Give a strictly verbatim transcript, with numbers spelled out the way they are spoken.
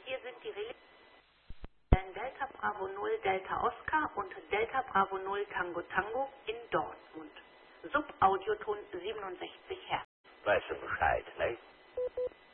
Hier sind die Relais Delta Bravo null Delta Oscar und Delta Bravo null Tango Tango in Dortmund. Subaudioton siebenundsechzig Hertz. Weißt du Bescheid, ne?